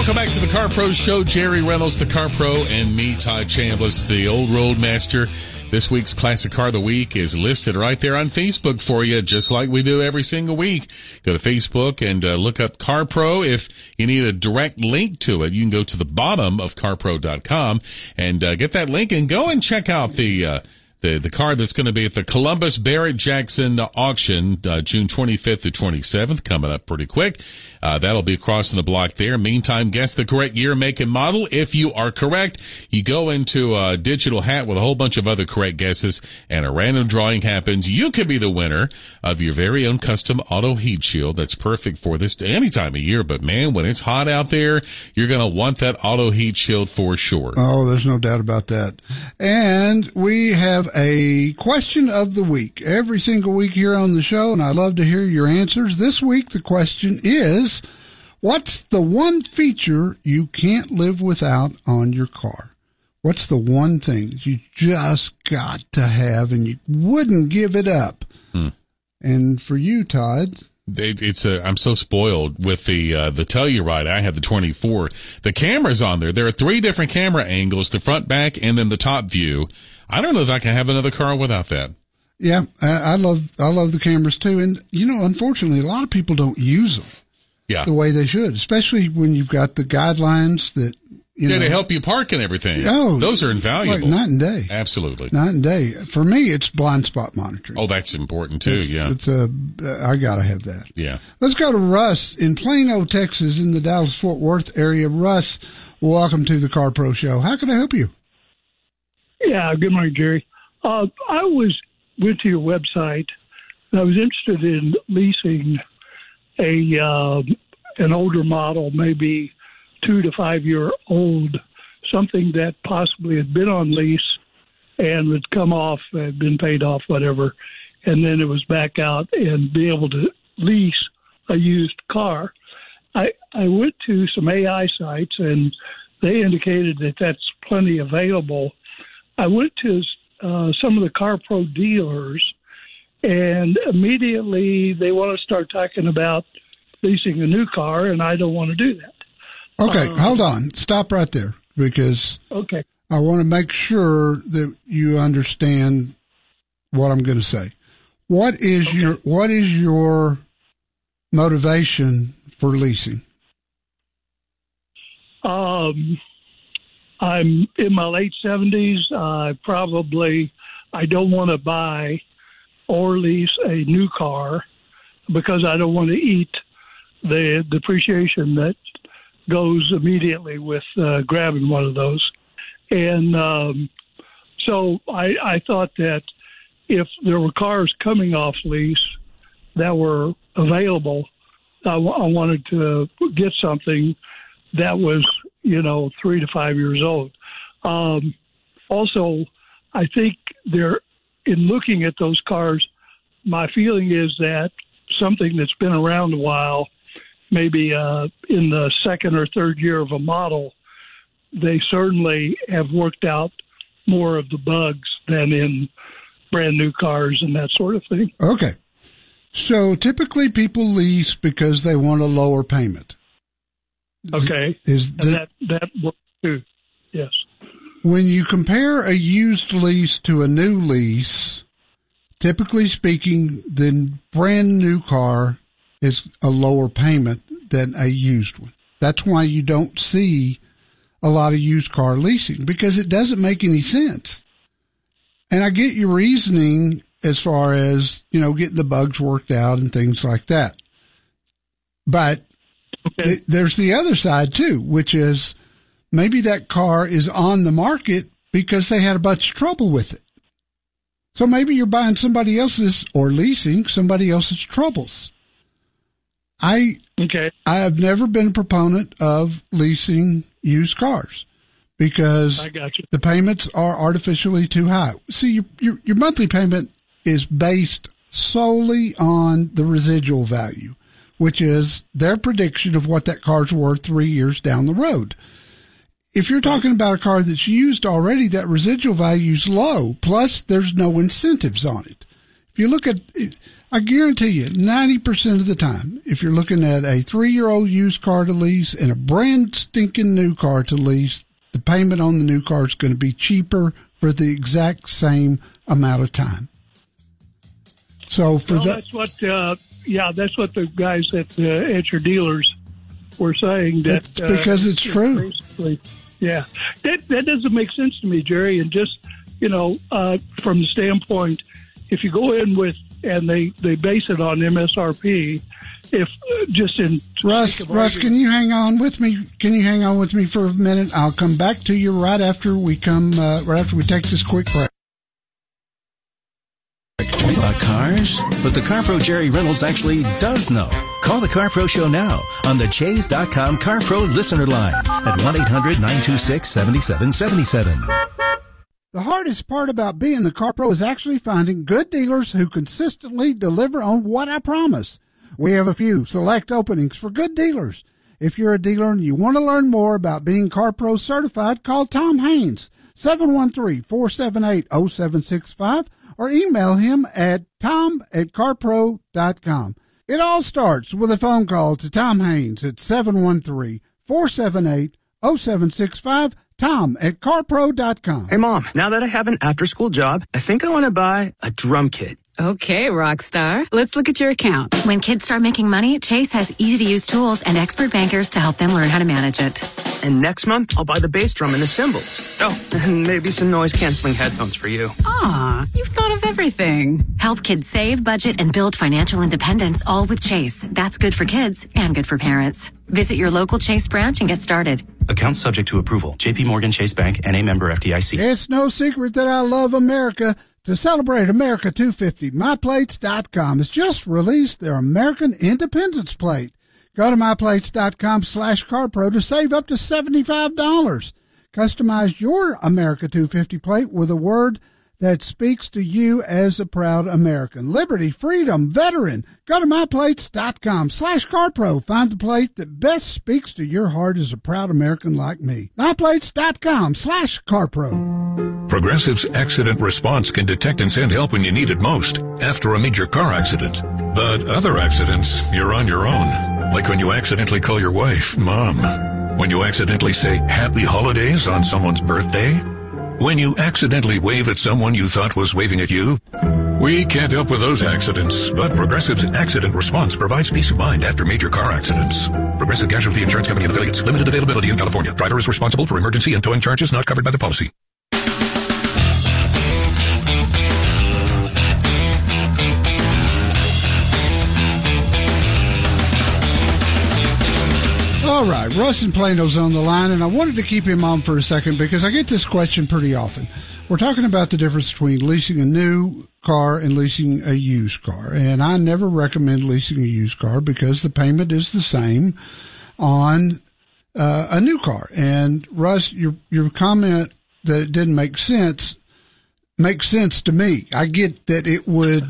Welcome back to the Car Pro Show. Jerry Reynolds, the Car Pro, and me, Todd Chambliss, the old roadmaster. This week's Classic Car of the Week is listed right there on Facebook for you, just like we do every single week. Go to Facebook and look up Car Pro. If you need a direct link to it, you can go to the bottom of carpro.com and get that link and go and check out the car that's going to be at the Columbus Barrett Jackson auction, June 25th to 27th, coming up pretty quick. That'll be crossing the block there. Meantime, guess the correct year, make, and model. If you are correct, you go into a digital hat with a whole bunch of other correct guesses, and a random drawing happens. You could be the winner of your very own custom auto heat shield that's perfect for this any time of year. But, man, when it's hot out there, you're going to want that auto heat shield for sure. Oh, there's no doubt about that. And we have a question of the week every single week here on the show, and I love to hear your answers. This week, the question is, what's the one feature you can't live without on your car? What's the one thing you just got to have and you wouldn't give it up? And for you, Todd? I'm so spoiled with the Telluride. I have the 24. The camera's on there. There are 3 different camera angles, the front, back, and then the top view. I don't know if I can have another car without that. Yeah, I love the cameras too. And, unfortunately, a lot of people don't use them the way they should, especially when you've got the guidelines that, to help you park and everything. Oh, those are invaluable. Like night and day. Absolutely. Night and day. For me, it's blind spot monitoring. Oh, that's important too. I got to have that. Yeah. Let's go to Russ in Plano, Texas, in the Dallas-Fort Worth area. Russ, welcome to the Car Pro Show. How can I help you? Yeah, good morning, Jerry. I went to your website, and I was interested in leasing an older model, maybe 2 to 5 year old, something that possibly had been on lease and would come off, had been paid off, whatever, and then it was back out and be able to lease a used car. I went to some AI sites, and they indicated that that's plenty available. I went to some of the Car Pro dealers, and immediately they want to start talking about leasing a new car, and I don't want to do that. Okay, hold on. Stop right there, because I want to make sure that you understand what I'm going to say. What is your motivation for leasing? I'm in my late 70s. I don't want to buy or lease a new car because I don't want to eat the depreciation that goes immediately with grabbing one of those. And so I thought that if there were cars coming off lease that were available, I wanted to get something that was, 3 to 5 years old. Also, I think in looking at those cars, my feeling is that something that's been around a while, maybe in the second or third year of a model, they certainly have worked out more of the bugs than in brand new cars and that sort of thing. Okay. So typically people lease because they want a lower payment. Okay. That works too. Yes. When you compare a used lease to a new lease, typically speaking, the brand new car is a lower payment than a used one. That's why you don't see a lot of used car leasing, because it doesn't make any sense. And I get your reasoning as far as, getting the bugs worked out and things like that. But there's the other side too, which is maybe that car is on the market because they had a bunch of trouble with it. So maybe you're buying somebody else's or leasing somebody else's troubles. I have never been a proponent of leasing used cars because the payments are artificially too high. See, your monthly payment is based solely on the residual value, which is their prediction of what that car's worth 3 years down the road. If you're talking about a car that's used already, that residual value is low. Plus, there's no incentives on it. If you look at, I guarantee you, 90% of the time, if you're looking at a 3-year-old used car to lease and a brand stinking new car to lease, the payment on the new car is going to be cheaper for the exact same amount of time. So that's what that's what the guys at your dealers were saying. That because it's true. Basically, yeah, that doesn't make sense to me, Jerry. And just from the standpoint, if you go in with and they base it on MSRP, if just in Russ, can you hang on with me? Can you hang on with me for a minute? I'll come back to you right after we take this quick break. About cars? But the CarPro Jerry Reynolds actually does know. Call the CarPro Show now on the Chase.com CarPro listener line at 1-800-926-7777. The hardest part about being the CarPro is actually finding good dealers who consistently deliver on what I promise. We have a few select openings for good dealers. If you're a dealer and you want to learn more about being CarPro certified, call Tom Haynes, 713-478-0765, or email him at tom@carpro.com. It all starts with a phone call to Tom Haynes at 713-478-0765, tom@carpro.com. Hey, Mom, now that I have an after-school job, I think I want to buy a drum kit. Okay, Rockstar. Let's look at your account. When kids start making money, Chase has easy-to-use tools and expert bankers to help them learn how to manage it. And next month, I'll buy the bass drum and the cymbals. Oh, and maybe some noise-canceling headphones for you. Aw, you've thought of everything. Help kids save, budget, and build financial independence, all with Chase. That's good for kids and good for parents. Visit your local Chase branch and get started. Account subject to approval. J.P. Morgan Chase Bank, N.A. member FDIC. It's no secret that I love America. To celebrate America 250, MyPlates.com has just released their American Independence Plate. Go to MyPlates.com/CarPro to save up to $75. Customize your America 250 plate with a word that speaks to you as a proud American. Liberty, freedom, veteran. Go to MyPlates.com/CarPro. Find the plate that best speaks to your heart as a proud American like me. MyPlates.com/CarPro. Progressive's Accident Response can detect and send help when you need it most, after a major car accident. But other accidents, you're on your own. Like when you accidentally call your wife Mom. When you accidentally say Happy Holidays on someone's birthday. When you accidentally wave at someone you thought was waving at you. We can't help with those accidents, but Progressive's Accident Response provides peace of mind after major car accidents. Progressive Casualty Insurance Company and affiliates. Limited availability in California. Driver is responsible for emergency and towing charges not covered by the policy. All right, Russ in Plano's on the line, and I wanted to keep him on for a second because I get this question pretty often. We're talking about the difference between leasing a new car and leasing a used car, and I never recommend leasing a used car because the payment is the same on a new car. And Russ, your comment that it didn't make sense makes sense to me. I get that it would,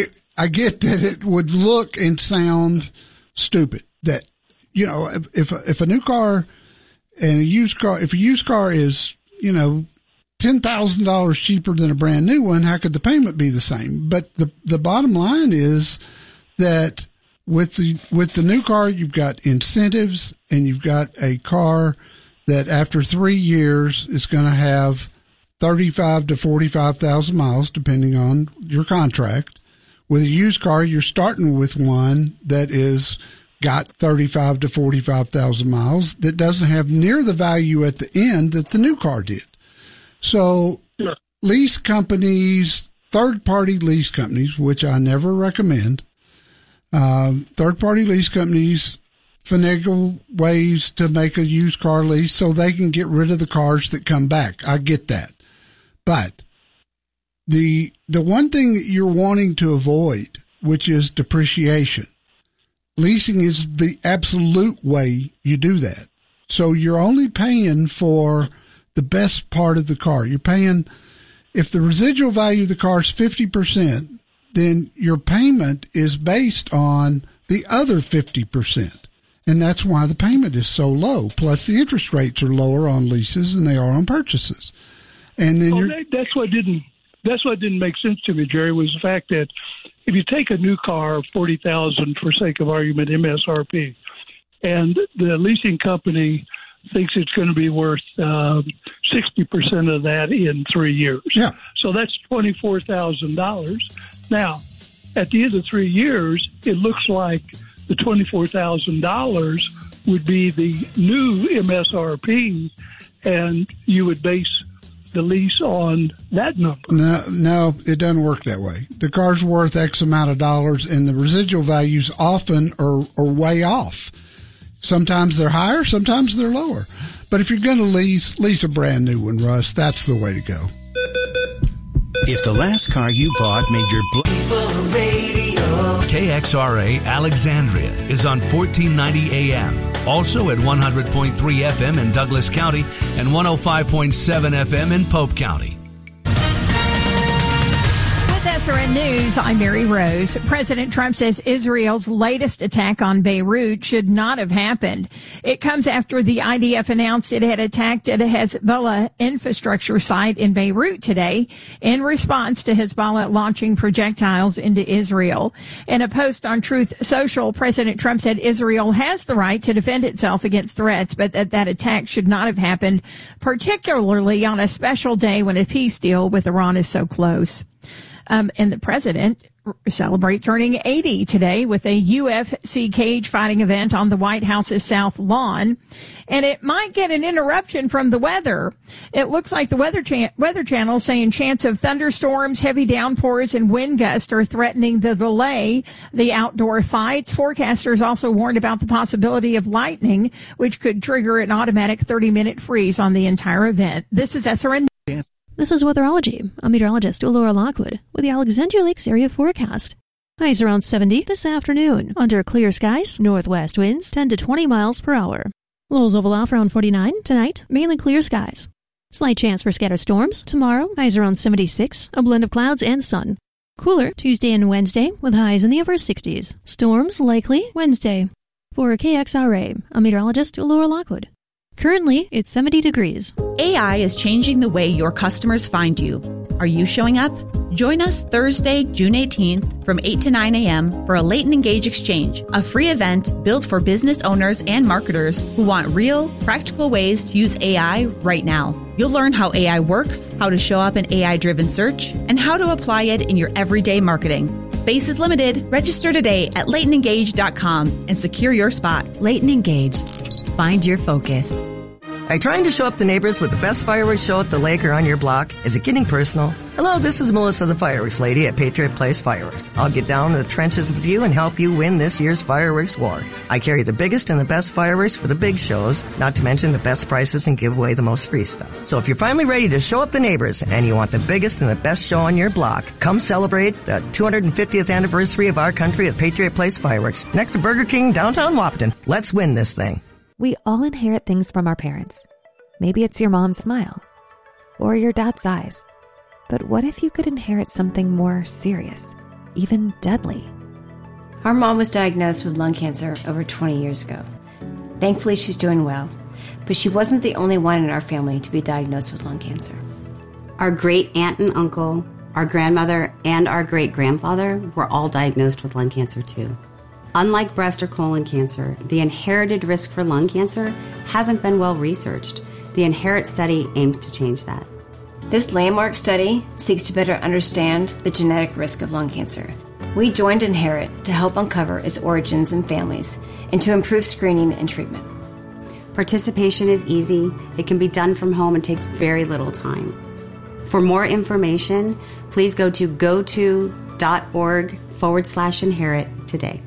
it would look and sound stupid. That, you know, if a new car and a used car, if a used car is, you know, $10,000 cheaper than a brand new one, how could the payment be the same? But the bottom line is that with the new car, you've got incentives, and you've got a car that after 3 years is going to have 35 to 45,000 miles, depending on your contract. With a used car, you're starting with one that is got 35 to 45,000 miles that doesn't have near the value at the end that the new car did. So lease companies, third-party lease companies, which I never recommend, third-party lease companies finagle ways to make a used car lease so they can get rid of the cars that come back. I get that. But the one thing that you're wanting to avoid, which is depreciation, leasing is the absolute way you do that. So you're only paying for the best part of the car. You're paying, if the residual value of the car is 50%, then your payment is based on the other 50%. And that's why the payment is so low. Plus the interest rates are lower on leases than they are on purchases. And then that's what didn't that's what didn't make sense to me, Jerry, was the fact that if you take a new car, $40,000 for sake of argument, MSRP, and the leasing company thinks it's going to be worth 60% of that in 3 years. Yeah. So that's $24,000. Now, at the end of 3 years, it looks like the $24,000 would be the new MSRP, and you would base the lease on that number. No, it doesn't work that way. The car's worth X amount of dollars, and the residual values often are way off. Sometimes they're higher, sometimes they're lower. But if you're going to lease a brand new one, Russ, that's the way to go. If the last car you bought made your KXRA Alexandria is on 1490 AM. Also at 100.3 FM in Douglas County and 105.7 FM in Pope County. SRN News, I'm Mary Rose. President Trump says Israel's latest attack on Beirut should not have happened. It comes after the IDF announced it had attacked at a Hezbollah infrastructure site in Beirut today in response to Hezbollah launching projectiles into Israel. In a post on Truth Social, President Trump said Israel has the right to defend itself against threats, but that attack should not have happened, particularly on a special day when a peace deal with Iran is so close. And the president celebrate turning 80 today with a UFC cage fighting event on the White House's South Lawn. And it might get an interruption from the weather. It looks like the Weather Channel saying chance of thunderstorms, heavy downpours, and wind gusts are threatening to delay the outdoor fights. Forecasters also warned about the possibility of lightning, which could trigger an automatic 30-minute freeze on the entire event. This is SRN. This is Weatherology. I'm meteorologist Laura Lockwood with the Alexandria Lakes area forecast. Highs around 70 this afternoon. Under clear skies, northwest winds 10 to 20 miles per hour. Lows level off around 49 tonight, mainly clear skies. Slight chance for scattered storms. Tomorrow, highs around 76, a blend of clouds and sun. Cooler Tuesday and Wednesday with highs in the upper 60s. Storms likely Wednesday. For KXRA, I'm meteorologist Laura Lockwood. Currently, it's 70 degrees. AI is changing the way your customers find you. Are you showing up? Join us Thursday, June 18th from 8 to 9 a.m. for a Leighton Engage Exchange, a free event built for business owners and marketers who want real, practical ways to use AI right now. You'll learn how AI works, how to show up in AI-driven search, and how to apply it in your everyday marketing. Space is limited. Register today at LeightonEngage.com and secure your spot. Leighton Engage. Find your focus. Are you trying to show up the neighbors with the best fireworks show at the lake or on your block? Is it getting personal? Hello, this is Melissa, the fireworks lady at Patriot Place Fireworks. I'll get down to the trenches with you and help you win this year's fireworks war. I carry the biggest and the best fireworks for the big shows, not to mention the best prices and give away the most free stuff. So if you're finally ready to show up the neighbors and you want the biggest and the best show on your block, come celebrate the 250th anniversary of our country at Patriot Place Fireworks, next to Burger King, downtown Wahpeton. Let's win this thing. We all inherit things from our parents. Maybe it's your mom's smile or your dad's eyes. But what if you could inherit something more serious, even deadly? Our mom was diagnosed with lung cancer over 20 years ago. Thankfully, she's doing well, but she wasn't the only one in our family to be diagnosed with lung cancer. Our great aunt and uncle, our grandmother, and our great-grandfather were all diagnosed with lung cancer too. Unlike breast or colon cancer, the inherited risk for lung cancer hasn't been well researched. The INHERIT study aims to change that. This landmark study seeks to better understand the genetic risk of lung cancer. We joined INHERIT to help uncover its origins and families and to improve screening and treatment. Participation is easy. It can be done from home and takes very little time. For more information, please go to goto.org/inherit today.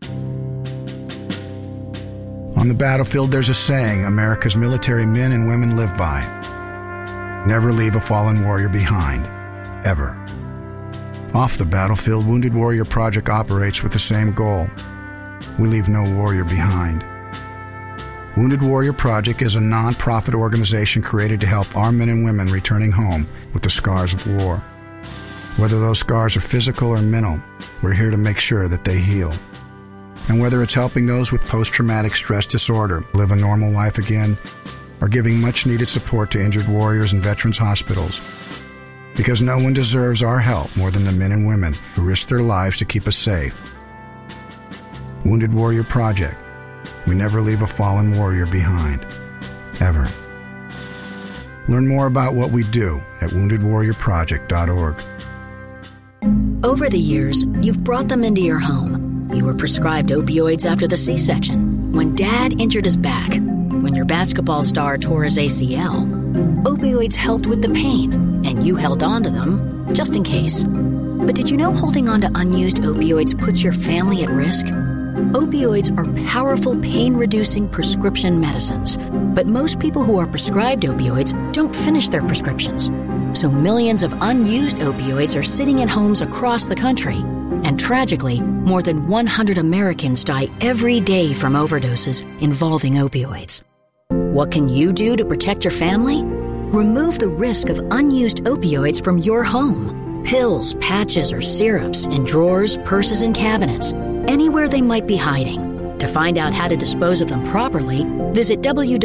On the battlefield, there's a saying America's military men and women live by. Never leave a fallen warrior behind, ever. Off the battlefield, Wounded Warrior Project operates with the same goal. We leave no warrior behind. Wounded Warrior Project is a non-profit organization created to help our men and women returning home with the scars of war. Whether those scars are physical or mental, we're here to make sure that they heal. And whether it's helping those with post-traumatic stress disorder live a normal life again, or giving much-needed support to injured warriors in veterans' hospitals, Because no one deserves our help more than the men and women who risk their lives to keep us safe. Wounded Warrior Project. We never leave a fallen warrior behind. Ever. Learn more about what we do at woundedwarriorproject.org. Over the years, you've brought them into your home. You were prescribed opioids after the C-section, when Dad injured his back, when your basketball star tore his ACL. Opioids helped with the pain, and you held on to them just in case. But did you know holding on to unused opioids puts your family at risk? Opioids are powerful pain-reducing prescription medicines, but most people who are prescribed opioids don't finish their prescriptions. So millions of unused opioids are sitting in homes across the country. And tragically, more than 100 Americans die every day from overdoses involving opioids. What can you do to protect your family? Remove the risk of unused opioids from your home. Pills, patches, or syrups in drawers, purses, and cabinets, anywhere they might be hiding. To find out how to dispose of them properly, visit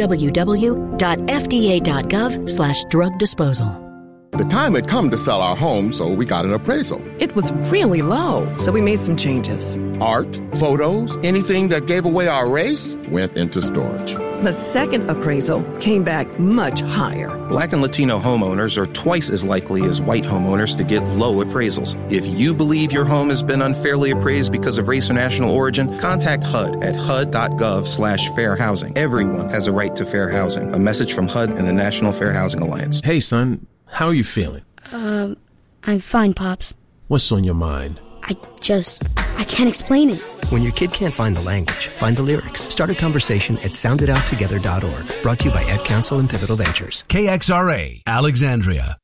www.fda.gov/drug disposal. The time had come to sell our home, so we got an appraisal. It was really low, so we made some changes. Art, photos, anything that gave away our race went into storage. The second appraisal came back much higher. Black and Latino homeowners are twice as likely as white homeowners to get low appraisals. If you believe your home has been unfairly appraised because of race or national origin, contact HUD at hud.gov/fair housing. Everyone has a right to fair housing. A message from HUD and the National Fair Housing Alliance. Hey, son. How are you feeling? I'm fine, Pops. What's on your mind? I can't explain it. When your kid can't find the language, find the lyrics. Start a conversation at sounditouttogether.org. Brought to you by Ed Council and Pivotal Ventures. KXRA, Alexandria.